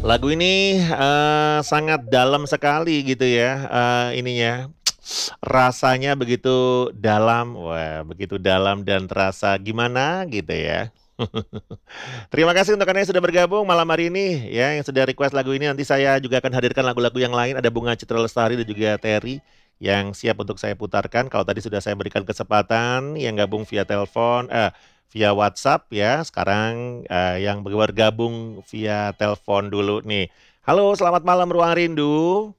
Lagu ini, sangat dalam sekali gitu ya, ininya, rasanya begitu dalam, wah begitu dalam dan terasa gimana gitu ya. Terima kasih untuk Anda yang sudah bergabung malam hari ini ya, yang sudah request lagu ini. Nanti saya juga akan hadirkan lagu-lagu yang lain, ada Bunga Citra Lestari dan juga Terry yang siap untuk saya putarkan. Kalau tadi sudah saya berikan kesempatan yang gabung via telepon via WhatsApp ya, sekarang, yang bergabung via telepon dulu nih. Halo, selamat malam Ruang Rindu.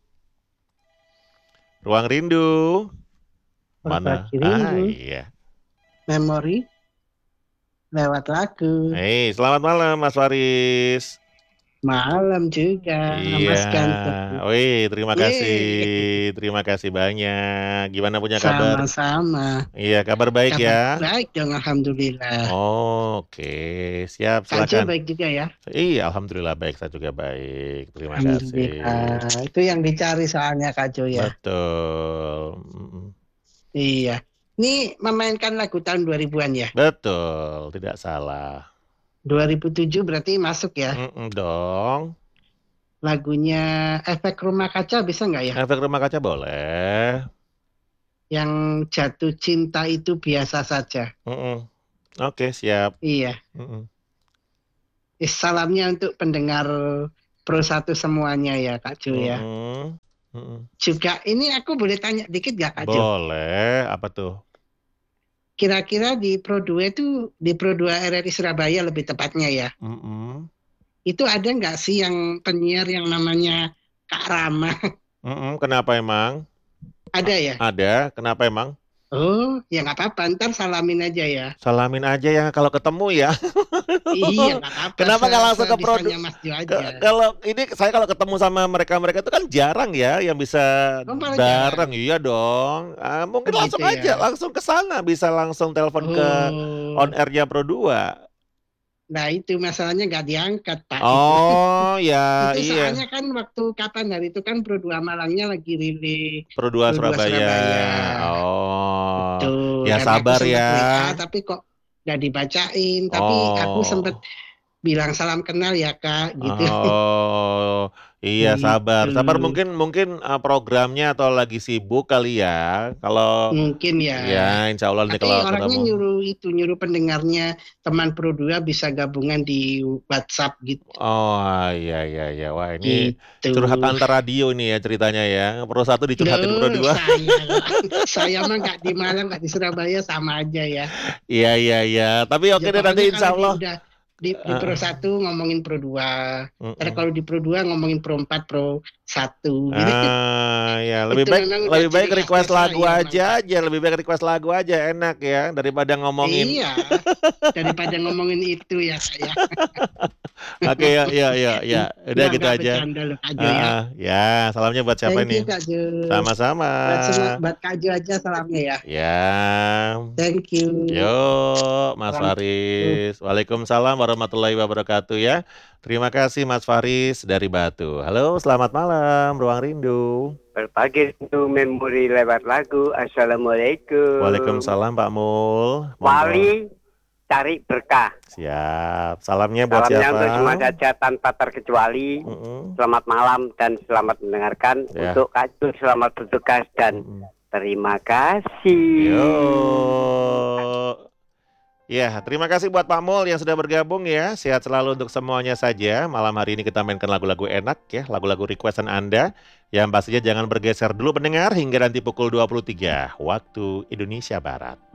Ruang Rindu. Mana? Berbagi rindu, Iya. memori lewat lagu. Selamat malam Mas Faris. Malam juga, Iya, Mas Ganteng. terima kasih, Yeay, terima kasih banyak. Gimana punya kabar? sama-sama. Iya, kabar baik Kabar ya? baik dong, Alhamdulillah. Oke, siap, Kak Jo silakan. baik juga ya? Iya, alhamdulillah baik, saya juga baik. Terima kasih. Alhamdulillah. Itu yang dicari soalnya Kak Jo ya? Betul. Iya. Ini memainkan lagu tahun 2000-an ya? Betul, tidak salah. 2007 berarti masuk ya? Dong. Lagunya Efek Rumah Kaca bisa nggak ya? Efek Rumah Kaca boleh. Yang jatuh cinta itu biasa saja. Oke, siap. Iya. Salamnya untuk pendengar Pro 1 semuanya ya Kak Jo ya. Juga ini aku boleh tanya dikit gak Kak Jo? Boleh, apa tuh? Kira-kira di Pro 2 itu, di Pro 2 RRI Surabaya lebih tepatnya ya. Itu ada nggak sih yang penyiar yang namanya Kak Rama? Kenapa emang? Ada ya? Ada, kenapa emang? Oh, ya nggak apa-apa, ntar salamin aja ya. Salamin aja ya kalau ketemu ya. Iya, nggak apa-apa. Kenapa nggak langsung ke produk? Mas Jo aja. Kalau ini saya kalau ketemu sama mereka-mereka itu kan jarang ya yang bisa bareng. Iya dong. Mungkin langsung gitu aja, ya. langsung ke sana, bisa langsung telepon ke on air-nya Pro 2. Nah itu masalahnya nggak diangkat Pak. Oh ya Itu iya. soalnya kan waktu kapan hari itu kan Pro 2 Malangnya lagi rilis Pro 2 Surabaya. Oh. Betul. Ya Dan sabar aku ya. sempat WA tapi kok nggak dibacain. Tapi aku sempat bilang salam kenal ya Kak gitu. Oh, iya sabar. Sabar Gitu. mungkin programnya atau lagi sibuk kali ya. Kalau Mungkin ya. ya insya Allah nih Tapi kalau orangnya ketemu. nyuruh pendengarnya teman Pro 2 bisa gabungan di WhatsApp gitu. Oh iya iya iya. Wah ini Gitu. curhat antar radio nih ya ceritanya ya. Pro 1 dicurhatin Pro 2. Saya mah nggak di Malang, nggak di Surabaya, sama aja ya. Iya iya iya. Tapi oke deh nanti insya Allah. Di Pro 1 ngomongin Pro 2. Terus kalau di Pro 2 ngomongin Pro 4, Pro 1 gitu. Ya lebih baik request lagu aja, lebih baik request lagu aja enak ya daripada ngomongin. Iya. Daripada ngomongin itu ya saya. Oke ya. Udah gitu aja. Ya, salamnya buat siapa nih? Sama-sama. Buat Kak Jo aja salamnya ya. Ya. Thank you. Yo, Mas Faris. Waalaikumsalam warahmatullahi wabarakatuh ya. Terima kasih Mas Faris dari Batu. Halo, selamat malam Ruang Rindu. Berbagi rindu memori lewat lagu. Assalamualaikum. Waalaikumsalam Pak Mul. Wali cari berkah. Siap. Salamnya buat siapa? Salamnya untuk semua saja tanpa terkecuali. Selamat malam dan selamat mendengarkan. Untuk Kak Jo selamat bertugas dan terima kasih. Yo. Ya, terima kasih buat Pak Mul yang sudah bergabung ya. Sehat selalu untuk semuanya saja. Malam hari ini kita mainkan lagu-lagu enak ya, lagu-lagu requestan Anda. Yang pastinya jangan bergeser dulu pendengar hingga nanti pukul 23 waktu Indonesia Barat.